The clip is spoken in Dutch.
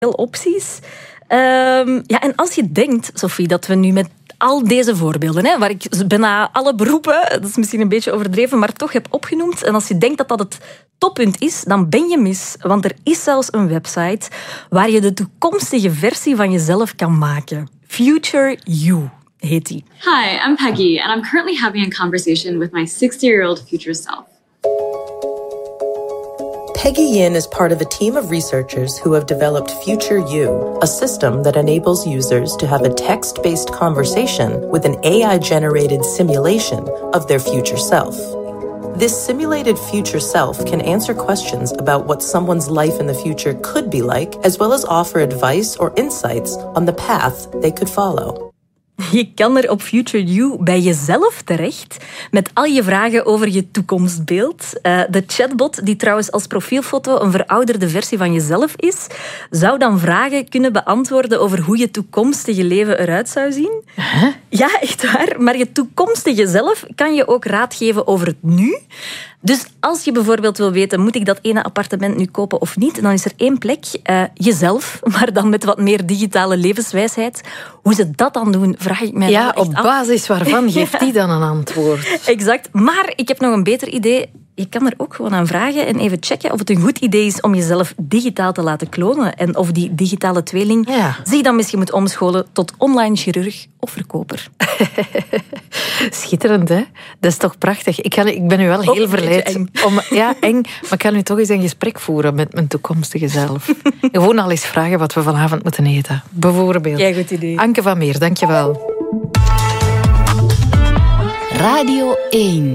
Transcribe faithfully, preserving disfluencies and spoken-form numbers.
opties. Um, ja, en als je denkt, Sophie, dat we nu met al deze voorbeelden, hè, waar ik bijna alle beroepen, dat is misschien een beetje overdreven, maar toch heb opgenoemd, en als je denkt dat dat het toppunt is, dan ben je mis. Want er is zelfs een website waar je de toekomstige versie van jezelf kan maken. Future You heet die. Hi, I'm Peggy, and I'm currently having a conversation with my sixty-year-old future self. Peggy Yin is part of a team of researchers who have developed Future You, a system that enables users to have a text-based conversation with an A I-generated simulation of their future self. This simulated future self can answer questions about what someone's life in the future could be like, as well as offer advice or insights on the path they could follow. Je kan er op Future You bij jezelf terecht met al je vragen over je toekomstbeeld. Uh, de chatbot, die trouwens als profielfoto een verouderde versie van jezelf is, zou dan vragen kunnen beantwoorden over hoe je toekomstige leven eruit zou zien. Huh? Ja, echt waar. Maar je toekomstige zelf kan je ook raad geven over het nu. Dus als je bijvoorbeeld wil weten, moet ik dat ene appartement nu kopen of niet, dan is er één plek, uh, jezelf, maar dan met wat meer digitale levenswijsheid. Hoe ze dat dan doen, vraag ik mij ja, wel echt op af. basis waarvan geeft die dan een antwoord? Exact. Maar ik heb nog een beter idee. Je kan er ook gewoon aan vragen en even checken of het een goed idee is om jezelf digitaal te laten klonen. En of die digitale tweeling ja. zich dan misschien moet omscholen tot online chirurg of verkoper. Schitterend, hè? Dat is toch prachtig. Ik, kan, ik ben nu wel heel oh, verleid. Eng. Om, ja, eng. Maar ik kan nu toch eens een gesprek voeren met mijn toekomstige zelf. Gewoon al eens vragen wat we vanavond moeten eten. Bijvoorbeeld. Ja, goed idee. Anke van Meer, dank je wel. Radio één.